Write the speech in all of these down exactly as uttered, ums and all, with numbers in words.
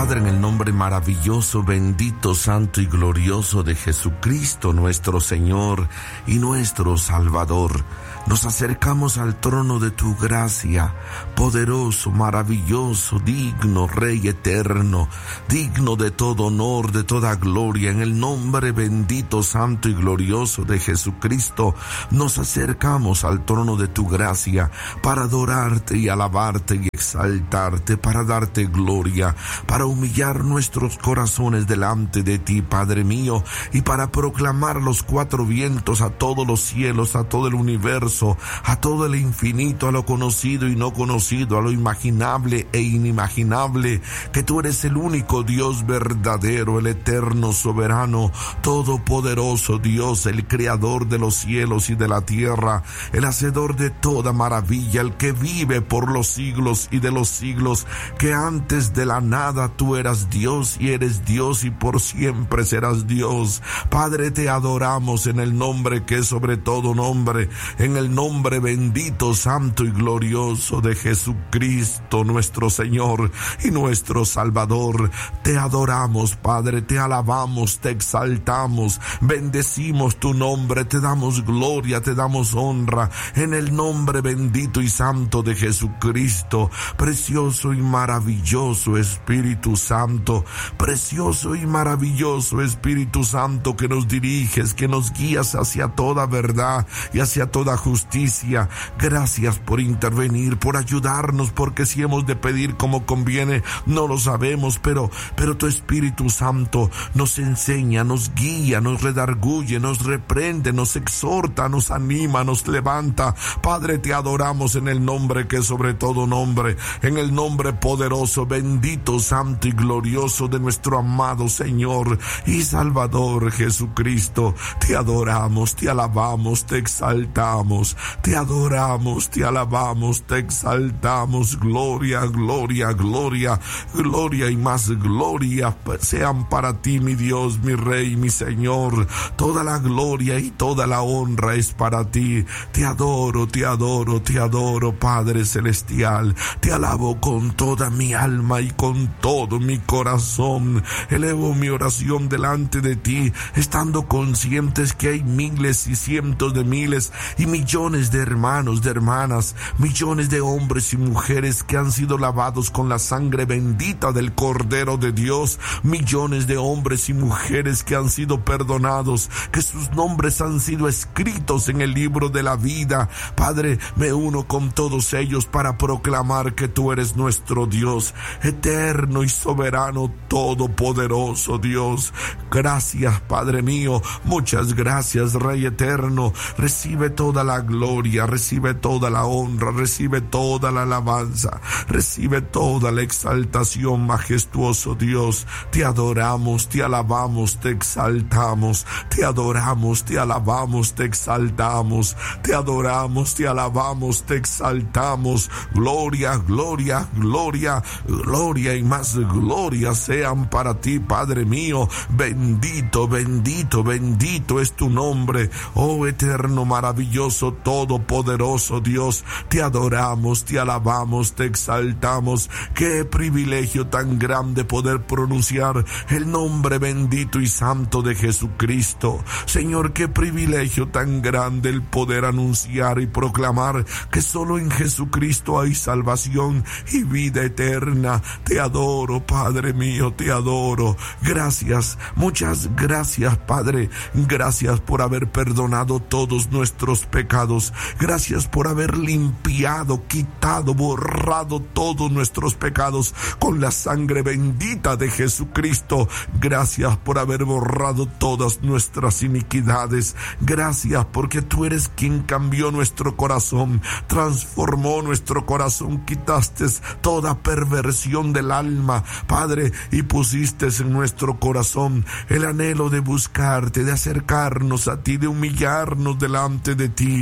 Padre, en el nombre maravilloso, bendito, santo y glorioso de Jesucristo, nuestro Señor y nuestro Salvador, nos acercamos al trono de tu gracia, poderoso, maravilloso, digno, Rey eterno, digno de todo honor, de toda gloria. En el nombre bendito, santo y glorioso de Jesucristo, nos acercamos al trono de tu gracia para adorarte y alabarte y exaltarte, para darte gloria, para humillar nuestros corazones delante de ti, Padre mío, y para proclamar los cuatro vientos, a todos los cielos, a todo el universo, a todo el infinito, a lo conocido y no conocido, a lo imaginable e inimaginable, que tú eres el único Dios verdadero, el eterno, soberano, todopoderoso Dios, el creador de los cielos y de la tierra, el hacedor de toda maravilla, el que vive por los siglos y de los siglos, que antes de la nada tú eras Dios y eres Dios y por siempre serás Dios. Padre, te adoramos en el nombre que es sobre todo nombre, en el nombre bendito, santo y glorioso de Jesucristo, nuestro Señor y nuestro Salvador. Te adoramos, Padre, te alabamos, te exaltamos, bendecimos tu nombre, te damos gloria, te damos honra, en el nombre bendito y santo de Jesucristo. Precioso y maravilloso Espíritu Santo, precioso y maravilloso Espíritu Santo, que nos diriges, que nos guías hacia toda verdad y hacia toda justicia. Gracias por intervenir, por ayudarnos, porque si hemos de pedir como conviene, no lo sabemos, pero, pero tu Espíritu Santo nos enseña, nos guía, nos redarguye, nos reprende, nos exhorta, nos anima, nos levanta. Padre, te adoramos en el nombre que es sobre todo nombre, en el nombre poderoso, bendito, santo y glorioso de nuestro amado Señor y Salvador Jesucristo. Te adoramos, te alabamos, te exaltamos, te adoramos, te alabamos, te exaltamos. Gloria, gloria, gloria, gloria y más gloria sean para ti, mi Dios, mi Rey, mi Señor. Toda la gloria y toda la honra es para ti. Te adoro, te adoro, te adoro, Padre celestial. Te alabo con toda mi alma y con todo mi corazón. Elevo mi oración delante de ti, estando conscientes que hay miles y cientos de miles y millones de hermanos, de hermanas, millones de hombres y mujeres que han sido lavados con la sangre bendita del Cordero de Dios, millones de hombres y mujeres que han sido perdonados, que sus nombres han sido escritos en el libro de la vida. Padre, me uno con todos ellos para proclamar que tú eres nuestro Dios, eterno y soberano, todopoderoso Dios. Gracias, Padre mío, muchas gracias, Rey eterno. Recibe toda la gloria, recibe toda la honra, recibe toda la alabanza, recibe toda la exaltación, majestuoso Dios. Te adoramos, te alabamos, te exaltamos, te adoramos, te alabamos, te exaltamos, te adoramos, te alabamos, te exaltamos. Gloria, gloria, gloria, gloria y más gloria sean para ti, Padre mío. Bendito, bendito, bendito es tu nombre, oh eterno, maravilloso, todopoderoso Dios. Te adoramos, te alabamos, te exaltamos. Qué privilegio tan grande poder pronunciar el nombre bendito y santo de Jesucristo. Señor, qué privilegio tan grande el poder anunciar y proclamar que solo en Jesucristo hay salvación y vida eterna. Te adoro, Padre mío, te adoro. Gracias, muchas gracias, Padre. Gracias por haber perdonado todos nuestros pecados. Gracias por haber limpiado, quitado, borrado todos nuestros pecados con la sangre bendita de Jesucristo. Gracias por haber borrado todas nuestras iniquidades. Gracias porque tú eres quien cambió nuestro corazón, transformó nuestro corazón, quitaste toda perversión del alma, Padre, y pusiste en nuestro corazón el anhelo de buscarte, de acercarnos a ti, de humillarnos delante de ti.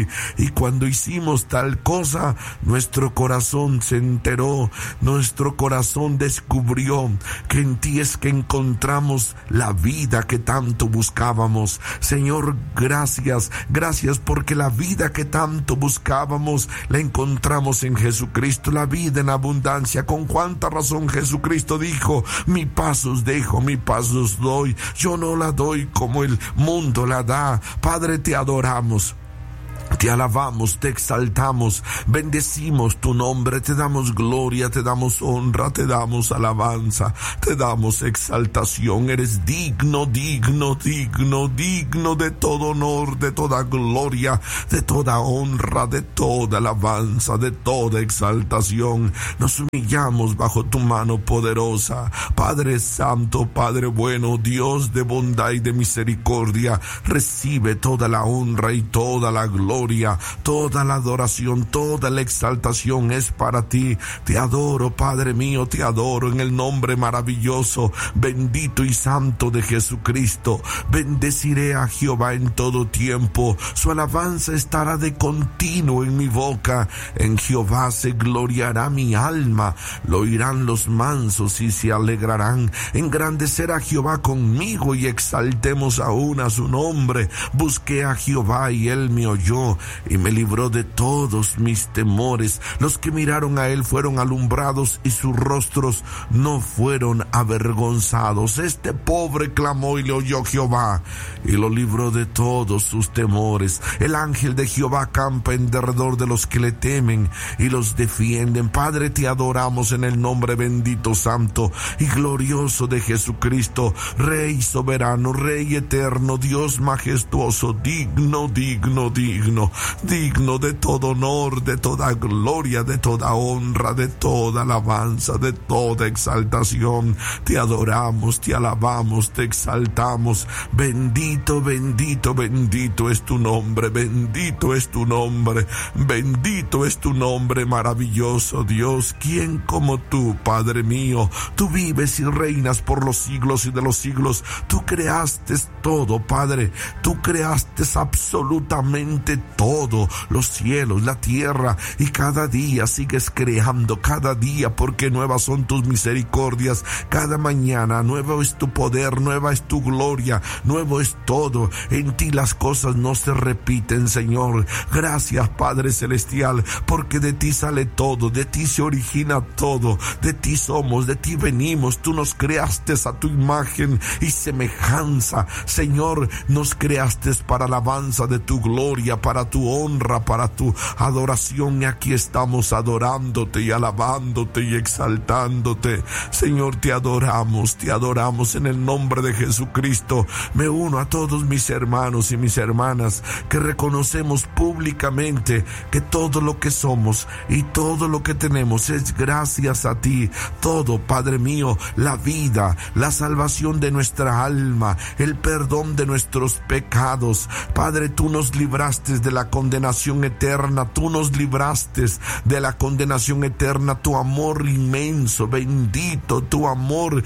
ti. Y cuando hicimos tal cosa, nuestro corazón se enteró, nuestro corazón descubrió que en ti es que encontramos la vida que tanto buscábamos. Señor, gracias, gracias porque la vida que tanto buscábamos la encontramos en Jesucristo, la vida en abundancia. Con cuánta razón Jesucristo dijo: mi paz os dejo, mi paz os doy, yo no la doy como el mundo la da. Padre, te adoramos, te alabamos, te exaltamos, bendecimos tu nombre, te damos gloria, te damos honra, te damos alabanza, te damos exaltación. Eres digno, digno, digno, digno de todo honor, de toda gloria, de toda honra, de toda alabanza, de toda exaltación. Nos humillamos bajo tu mano poderosa. Padre Santo, Padre bueno, Dios de bondad y de misericordia, recibe toda la honra y toda la gloria. Toda la adoración, toda la exaltación es para ti. Te adoro, Padre mío, te adoro en el nombre maravilloso, bendito y santo de Jesucristo. Bendeciré a Jehová en todo tiempo, su alabanza estará de continuo en mi boca. En Jehová se gloriará mi alma, lo oirán los mansos y se alegrarán. Engrandecerá Jehová conmigo y exaltemos aún a su nombre. Busqué a Jehová y él me oyó y me libró de todos mis temores. Los que miraron a él fueron alumbrados y sus rostros no fueron avergonzados. Este pobre clamó y le oyó Jehová y lo libró de todos sus temores. El ángel de Jehová acampa en derredor de los que le temen y los defienden. Padre, te adoramos en el nombre bendito, santo y glorioso de Jesucristo, Rey soberano, Rey eterno, Dios majestuoso, digno, digno, digno, digno de todo honor, de toda gloria, de toda honra, de toda alabanza, de toda exaltación. Te adoramos, te alabamos, te exaltamos. Bendito, bendito, bendito es tu nombre, bendito es tu nombre, bendito es tu nombre maravilloso, Dios. ¿Quién como tú, Padre mío? Tú vives y reinas por los siglos y de los siglos. Tú creaste todo, Padre. Tú creaste absolutamente todo, los cielos, la tierra, y cada día sigues creando, cada día, porque nuevas son tus misericordias. Cada mañana nuevo es tu poder, nueva es tu gloria, nuevo es todo. En ti las cosas no se repiten, Señor. Gracias, Padre celestial, porque de ti sale todo, de ti se origina todo, de ti somos, de ti venimos. Tú nos creaste a tu imagen y semejanza, Señor. Nos creaste para alabanza de tu gloria, para tu honra, para tu adoración, y aquí estamos adorándote y alabándote y exaltándote. Señor, te adoramos, te adoramos en el nombre de Jesucristo. Me uno a todos mis hermanos y mis hermanas que reconocemos públicamente que todo lo que somos y todo lo que tenemos es gracias a ti. Todo, Padre mío, la vida, la salvación de nuestra alma, el perdón de nuestros pecados. Padre, tú nos libraste de la condenación eterna, tú nos libraste de la condenación eterna. Tu amor inmenso, bendito, tu amor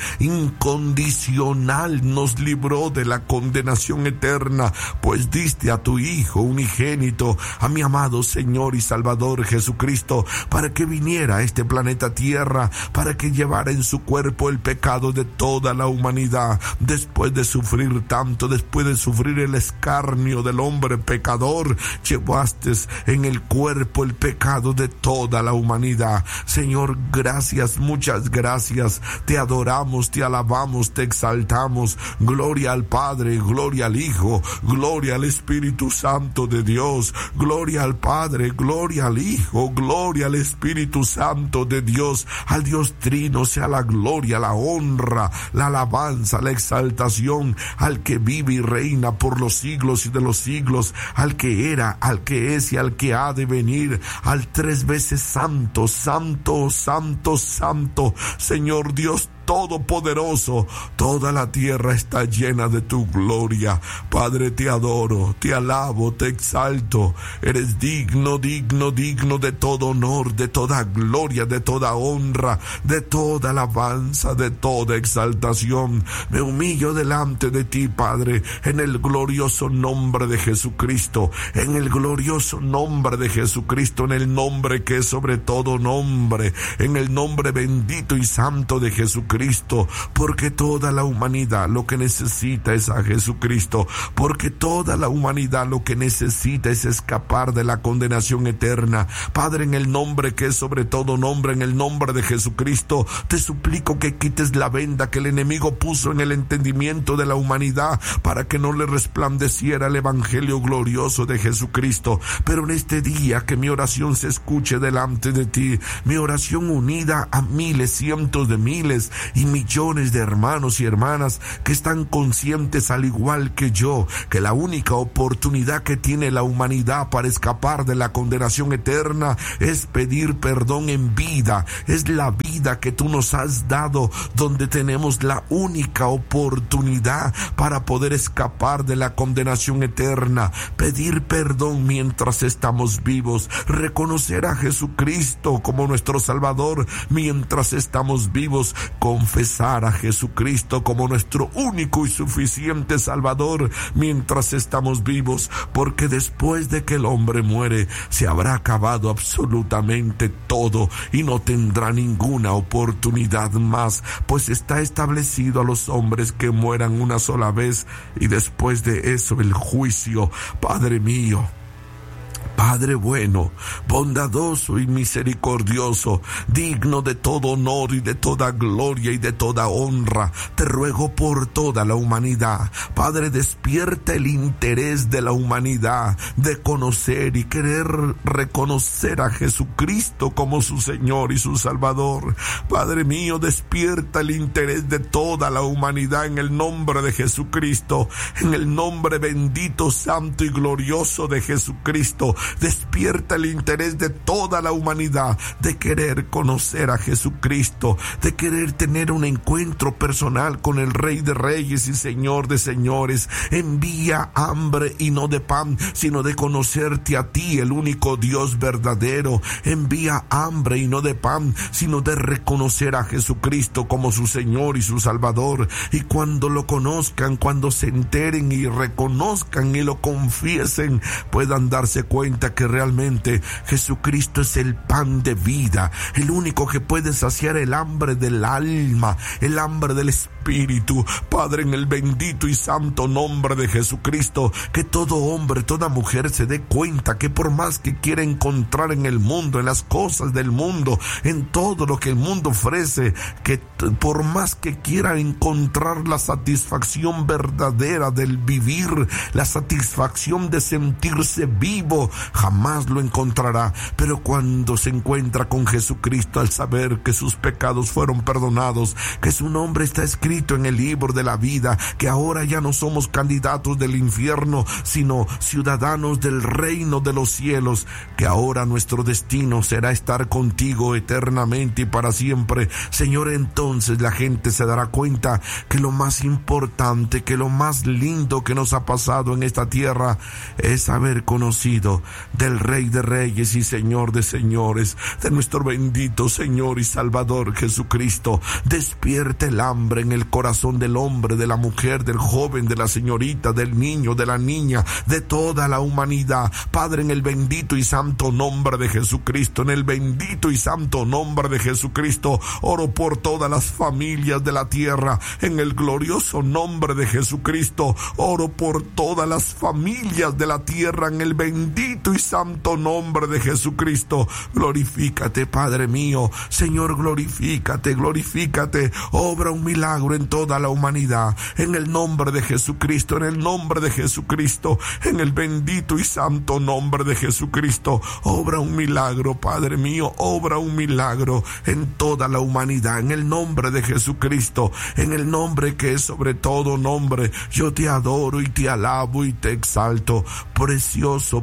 incondicional nos libró de la condenación eterna, pues diste a tu Hijo unigénito, a mi amado Señor y Salvador Jesucristo, para que viniera a este planeta Tierra, para que llevara en su cuerpo el pecado de toda la humanidad. Después de sufrir tanto, después de sufrir el escarnio del hombre pecador, llevaste en el cuerpo el pecado de toda la humanidad. Señor, gracias, muchas gracias. Te adoramos, te alabamos, te exaltamos. Gloria al Padre, gloria al Hijo, gloria al Espíritu Santo de Dios. Gloria al Padre, gloria al Hijo, gloria al Espíritu Santo de Dios. Al Dios Trino sea la gloria, la honra, la alabanza, la exaltación, al que vive y reina por los siglos y de los siglos, al que era, al que es y al que ha de venir, al tres veces santo, santo, santo, santo, Señor Dios Todopoderoso. Toda la tierra está llena de tu gloria. Padre, te adoro, te alabo, te exalto. Eres digno, digno, digno de todo honor, de toda gloria, de toda honra, de toda alabanza, de toda exaltación. Me humillo delante de ti, Padre, en el glorioso nombre de Jesucristo, en el glorioso nombre de Jesucristo, en el nombre que es sobre todo nombre, en el nombre bendito y santo de Jesucristo, porque toda la humanidad lo que necesita es a Jesucristo, porque toda la humanidad lo que necesita es escapar de la condenación eterna. Padre, en el nombre que es sobre todo nombre, en el nombre de Jesucristo, te suplico que quites la venda que el enemigo puso en el entendimiento de la humanidad para que no le resplandeciera el evangelio glorioso de Jesucristo. Pero en este día que mi oración se escuche delante de ti, mi oración unida a miles, cientos de miles y millones de hermanos y hermanas que están conscientes al igual que yo que la única oportunidad que tiene la humanidad para escapar de la condenación eterna es pedir perdón en vida. Es la vida que tú nos has dado donde tenemos la única oportunidad para poder escapar de la condenación eterna. Pedir perdón mientras estamos vivos, reconocer a Jesucristo como nuestro Salvador mientras estamos vivos, confesar a Jesucristo como nuestro único y suficiente Salvador mientras estamos vivos, porque después de que el hombre muere se habrá acabado absolutamente todo y no tendrá ninguna oportunidad más, pues está establecido a los hombres que mueran una sola vez y después de eso el juicio. Padre mío, Padre bueno, bondadoso y misericordioso, digno de todo honor y de toda gloria y de toda honra, te ruego por toda la humanidad. Padre, despierta el interés de la humanidad de conocer y querer reconocer a Jesucristo como su Señor y su Salvador. Padre mío, despierta el interés de toda la humanidad en el nombre de Jesucristo, en el nombre bendito, santo y glorioso de Jesucristo. Despierta el interés de toda la humanidad de querer conocer a Jesucristo, de querer tener un encuentro personal con el Rey de Reyes y Señor de Señores. Envía hambre y no de pan, sino de conocerte a ti, el único Dios verdadero. Envía hambre y no de pan, sino de reconocer a Jesucristo como su Señor y su Salvador. Y cuando lo conozcan, cuando se enteren y reconozcan y lo confiesen, puedan darse cuenta que realmente Jesucristo es el pan de vida, el único que puede saciar el hambre del alma, el hambre del espíritu. Padre, en el bendito y santo nombre de Jesucristo, que todo hombre, toda mujer se dé cuenta que por más que quiera encontrar en el mundo, en las cosas del mundo, en todo lo que el mundo ofrece, que por más que quiera encontrar la satisfacción verdadera del vivir, la satisfacción de sentirse vivo, jamás lo encontrará. Pero cuando se encuentra con Jesucristo, al saber que sus pecados fueron perdonados, que su nombre está escrito en el libro de la vida, que ahora ya no somos candidatos del infierno, sino ciudadanos del reino de los cielos, que ahora nuestro destino será estar contigo eternamente y para siempre. Señor, entonces la gente se dará cuenta que lo más importante, que lo más lindo que nos ha pasado en esta tierra es haber conocido del Rey de Reyes y Señor de Señores, de nuestro bendito Señor y Salvador Jesucristo. Despierta el hambre en el corazón del hombre, de la mujer, del joven, de la señorita, del niño, de la niña, de toda la humanidad. Padre, en el bendito y santo nombre de Jesucristo, en el bendito y santo nombre de Jesucristo, oro por todas las familias de la tierra. En el glorioso nombre de Jesucristo, oro por todas las familias de la tierra, en el bendito y santo nombre de Jesucristo. Glorifícate, Padre mío. Señor, glorifícate, glorifícate. Obra un milagro en toda la humanidad. En el nombre de Jesucristo, en el nombre de Jesucristo, en el bendito y santo nombre de Jesucristo. Obra un milagro, Padre mío. Obra un milagro en toda la humanidad. En el nombre de Jesucristo, en el nombre que es sobre todo nombre, yo te adoro y te alabo y te exalto. Precioso, poderoso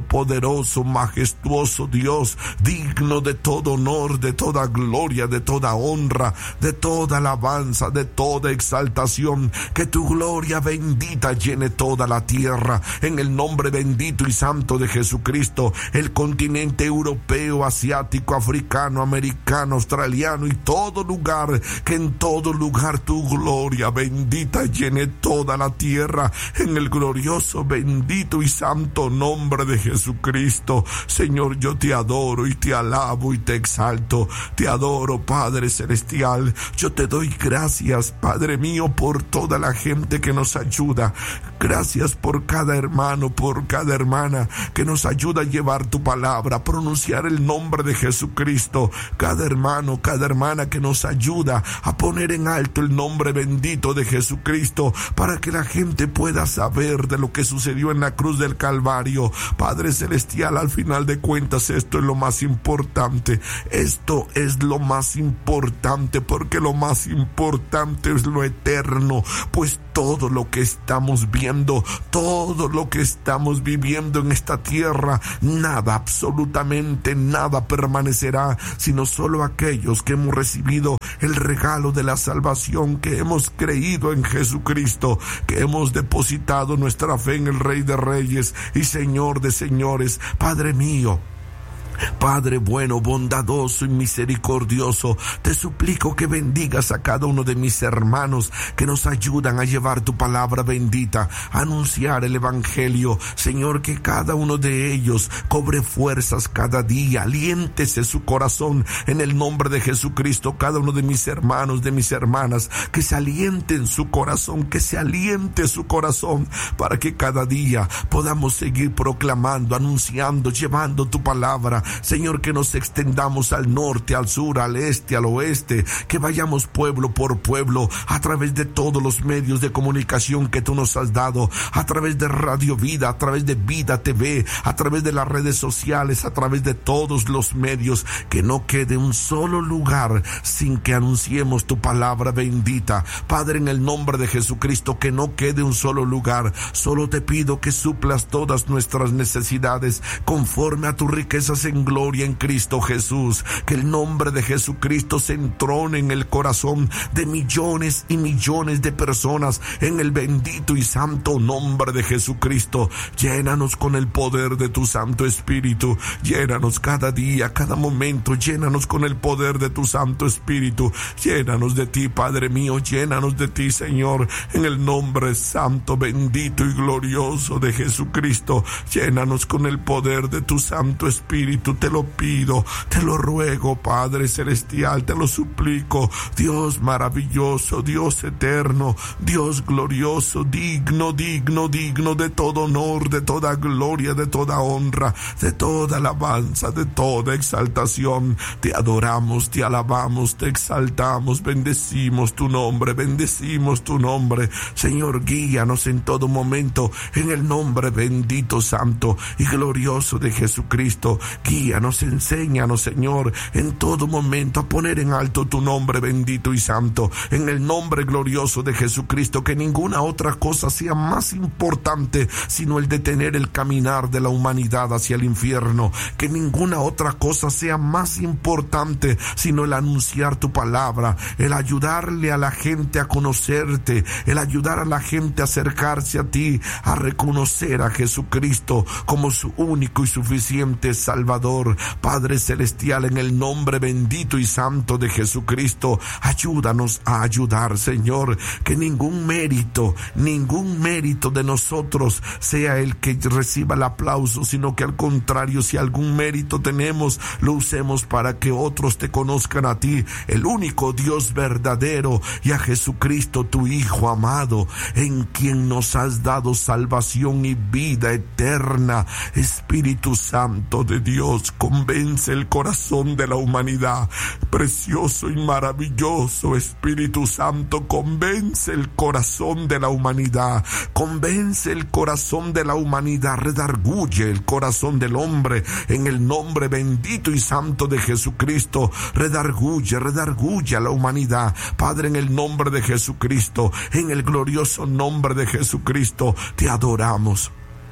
poderoso, majestuoso Dios, digno de todo honor, de toda gloria, de toda honra, de toda alabanza, de toda exaltación. Que tu gloria bendita llene toda la tierra, en el nombre bendito y santo de Jesucristo. El continente europeo, asiático, africano, americano, australiano y todo lugar, que en todo lugar tu gloria bendita llene toda la tierra, en el glorioso, bendito y santo nombre de Jesucristo. Señor, yo te adoro y te alabo y te exalto. Te adoro, Padre celestial. Yo te doy gracias, Padre mío, por toda la gente que nos ayuda. Gracias por cada hermano, por cada hermana que nos ayuda a llevar tu palabra, a pronunciar el nombre de Jesucristo. Cada hermano, cada hermana que nos ayuda a poner en alto el nombre bendito de Jesucristo, para que la gente pueda saber de lo que sucedió en la cruz del Calvario. Padre celestial, al final de cuentas, esto es lo más importante. Esto es lo más importante, porque lo más importante es lo eterno, pues todo lo que estamos viendo, todo lo que estamos viviendo en esta tierra, nada, absolutamente nada permanecerá, sino solo aquellos que hemos recibido el regalo de la salvación, que hemos creído en Jesucristo, que hemos depositado nuestra fe en el Rey de Reyes y Señor de Señores. Padre mío, Padre bueno, bondadoso y misericordioso, te suplico que bendigas a cada uno de mis hermanos que nos ayudan a llevar tu palabra bendita, a anunciar el evangelio. Señor, que cada uno de ellos cobre fuerzas cada día, aliéntese su corazón en el nombre de Jesucristo. Cada uno de mis hermanos, de mis hermanas, que se alienten su corazón, que se aliente su corazón, para que cada día podamos seguir proclamando, anunciando, llevando tu palabra. Señor, que nos extendamos al norte, al sur, al este, al oeste, que vayamos pueblo por pueblo, a través de todos los medios de comunicación que tú nos has dado, a través de Radio Vida, a través de Vida T V, a través de las redes sociales, a través de todos los medios. Que no quede un solo lugar sin que anunciemos tu palabra bendita. Padre, en el nombre de Jesucristo, que no quede un solo lugar. Solo te pido que suplas todas nuestras necesidades conforme a tus riquezas en gloria en Cristo Jesús. Que el nombre de Jesucristo se entrone en el corazón de millones y millones de personas, en el bendito y santo nombre de Jesucristo. Llénanos con el poder de tu Santo Espíritu. Llénanos cada día, cada momento. Llénanos con el poder de tu Santo Espíritu. Llénanos de ti, Padre mío. Llénanos de ti, Señor, en el nombre santo, bendito y glorioso de Jesucristo. Llénanos con el poder de tu Santo Espíritu. Te lo pido, te lo ruego, Padre celestial, te lo suplico. Dios maravilloso, Dios eterno, Dios glorioso, digno, digno, digno de todo honor, de toda gloria, de toda honra, de toda alabanza, de toda exaltación. Te adoramos, te alabamos, te exaltamos, bendecimos tu nombre, bendecimos tu nombre. Señor, guíanos en todo momento, en el nombre bendito, santo y glorioso de Jesucristo. Guíanos, enséñanos, Señor, en todo momento a poner en alto tu nombre bendito y santo, en el nombre glorioso de Jesucristo. Que ninguna otra cosa sea más importante sino el detener el caminar de la humanidad hacia el infierno. Que ninguna otra cosa sea más importante sino el anunciar tu palabra, el ayudarle a la gente a conocerte, el ayudar a la gente a acercarse a ti, a reconocer a Jesucristo como su único y suficiente Salvador. Padre celestial, en el nombre bendito y santo de Jesucristo, ayúdanos a ayudar, Señor. Que ningún mérito, ningún mérito de nosotros sea el que reciba el aplauso, sino que al contrario, si algún mérito tenemos, lo usemos para que otros te conozcan a ti, el único Dios verdadero, y a Jesucristo, tu Hijo amado, en quien nos has dado salvación y vida eterna. Espíritu Santo de Dios, convence el corazón de la humanidad. Precioso y maravilloso Espíritu Santo, convence el corazón de la humanidad, convence el corazón de la humanidad, redarguye el corazón del hombre en el nombre bendito y santo de Jesucristo. Redarguye, redarguye a la humanidad, Padre, en el nombre de Jesucristo, en el glorioso nombre de Jesucristo. Te adoramos,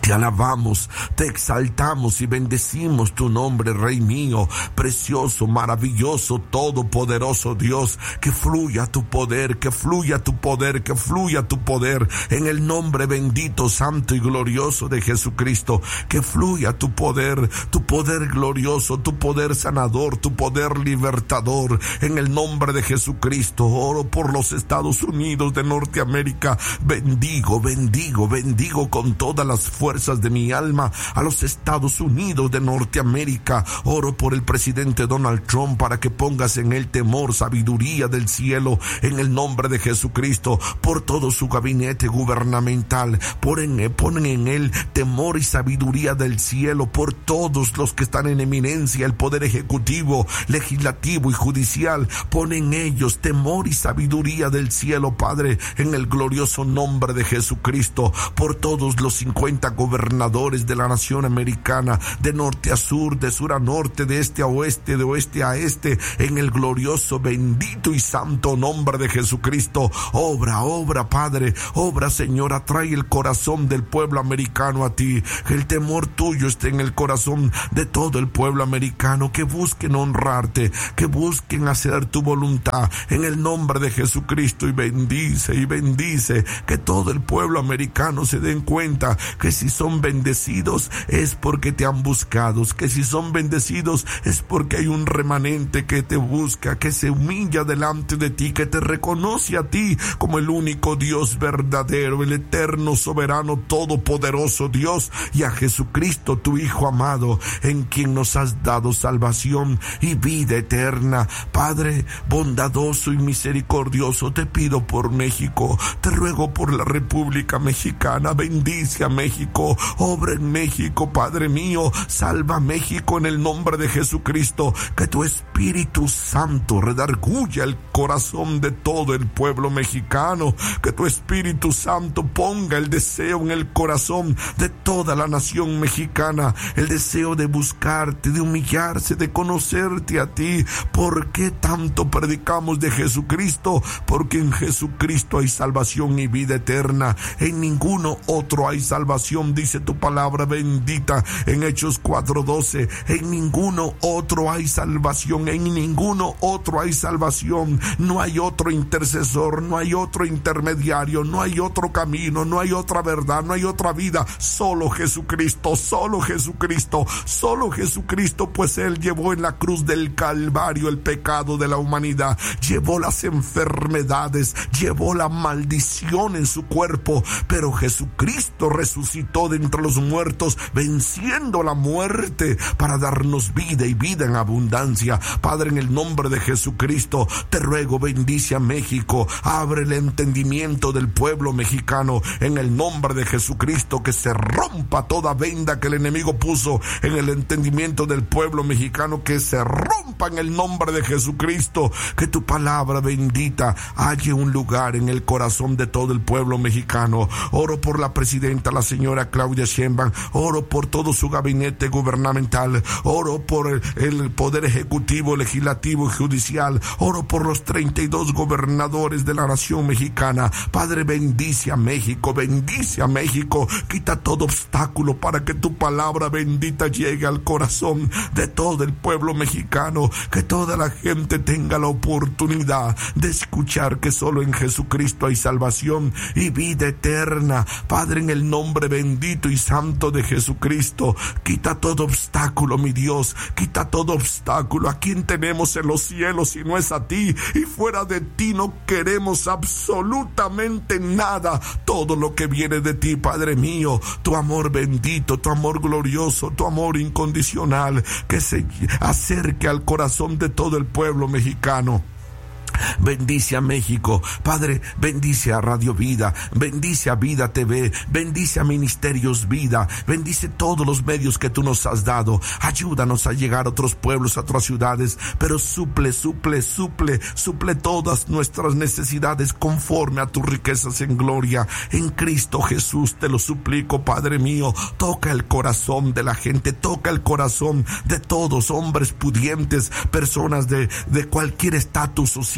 Te alabamos, te exaltamos y bendecimos tu nombre, Rey mío, precioso, maravilloso, todopoderoso Dios. Que fluya tu poder, que fluya tu poder, que fluya tu poder en el nombre bendito, santo y glorioso de Jesucristo. Que fluya tu poder, tu poder glorioso, tu poder sanador, tu poder libertador en el nombre de Jesucristo. Oro por los Estados Unidos de Norteamérica. Bendigo, bendigo, bendigo con todas las fuerzas fuerzas de mi alma a los Estados Unidos de Norteamérica. Oro por el presidente Donald Trump para que pongas en él temor, sabiduría del cielo en el nombre de Jesucristo. Por todo su gabinete gubernamental, ponen, ponen en él temor y sabiduría del cielo. Por todos los que están en eminencia, el poder ejecutivo, legislativo y judicial, ponen ellos temor y sabiduría del cielo, Padre, en el glorioso nombre de Jesucristo. Por todos los cincuenta gobernadores de la nación americana, de norte a sur, de sur a norte, de este a oeste, de oeste a este, en el glorioso, bendito y santo nombre de Jesucristo. Obra, obra, Padre, obra, Señor, atrae el corazón del pueblo americano a ti. Que el temor tuyo esté en el corazón de todo el pueblo americano, que busquen honrarte, que busquen hacer tu voluntad en el nombre de Jesucristo. Y bendice, y bendice, que todo el pueblo americano se den cuenta que si son bendecidos es porque te han buscado, que si son bendecidos es porque hay un remanente que te busca, que se humilla delante de ti, que te reconoce a ti como el único Dios verdadero, el eterno, soberano, todopoderoso Dios, y a Jesucristo, tu Hijo amado, en quien nos has dado salvación y vida eterna. Padre bondadoso y misericordioso, te pido por México, te ruego por la República Mexicana. Bendice a México, obra en México, Padre mío, salva a México en el nombre de Jesucristo. Que tu Espíritu Santo redarguya el corazón de todo el pueblo mexicano, que tu Espíritu Santo ponga el deseo en el corazón de toda la nación mexicana, el deseo de buscarte, de humillarse, de conocerte a ti. ¿Por qué tanto predicamos de Jesucristo? Porque en Jesucristo hay salvación y vida eterna, en ninguno otro hay salvación, dice tu palabra bendita en Hechos cuatro doce. En ninguno otro hay salvación, en ninguno otro hay salvación. No hay otro intercesor, no hay otro intermediario, no hay otro camino, no hay otra verdad, no hay otra vida. Solo Jesucristo, solo Jesucristo, solo Jesucristo, pues Él llevó en la cruz del Calvario el pecado de la humanidad, llevó las enfermedades, llevó la maldición en su cuerpo, pero Jesucristo resucitó de entre los muertos, venciendo la muerte para darnos vida y vida en abundancia. Padre, en el nombre de Jesucristo, te ruego, bendice a México, abre el entendimiento del pueblo mexicano, en el nombre de Jesucristo, que se rompa toda venda que el enemigo puso en el entendimiento del pueblo mexicano, que se rompa en el nombre de Jesucristo, que tu palabra bendita halle un lugar en el corazón de todo el pueblo mexicano. Oro por la presidenta, la señora Claudia Sheinbaum, oro por todo su gabinete gubernamental, oro por el, el poder ejecutivo, legislativo y judicial, oro por los treinta y dos gobernadores de la nación mexicana. Padre, bendice a México, bendice a México, quita todo obstáculo para que tu palabra bendita llegue al corazón de todo el pueblo mexicano, que toda la gente tenga la oportunidad de escuchar que solo en Jesucristo hay salvación y vida eterna. Padre, en el nombre bendito y santo de Jesucristo, quita todo obstáculo, mi Dios, quita todo obstáculo. ¿A quién tenemos en los cielos si no es a ti? Y fuera de ti no queremos absolutamente nada. Todo lo que viene de ti, Padre mío, tu amor bendito, tu amor glorioso, tu amor incondicional, que se acerque al corazón de todo el pueblo mexicano. Bendice a México, Padre, bendice a Radio Vida, bendice a Vida T V, bendice a Ministerios Vida, bendice todos los medios que tú nos has dado. Ayúdanos a llegar a otros pueblos, a otras ciudades, pero suple, suple, suple, suple todas nuestras necesidades conforme a tus riquezas en gloria. En Cristo Jesús te lo suplico, Padre mío. Toca el corazón de la gente, toca el corazón de todos, hombres pudientes, personas de, de cualquier estatus social,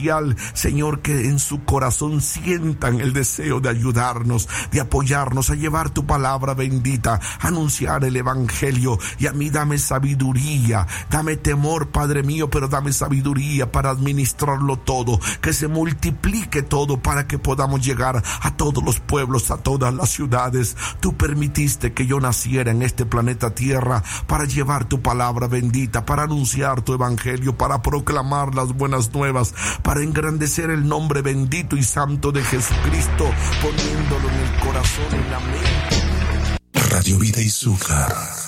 especial, Señor, que en su corazón sientan el deseo de ayudarnos, de apoyarnos, a llevar tu palabra bendita, a anunciar el evangelio. Y a mí dame sabiduría, dame temor, Padre mío, pero dame sabiduría para administrarlo todo, que se multiplique todo para que podamos llegar a todos los pueblos, a todas las ciudades. Tú permitiste que yo naciera en este planeta Tierra para llevar tu palabra bendita, para anunciar tu evangelio, para proclamar las buenas nuevas, para engrandecer el nombre bendito y santo de Jesucristo, poniéndolo en el corazón, en la mente. Radio Vida y Azúcar.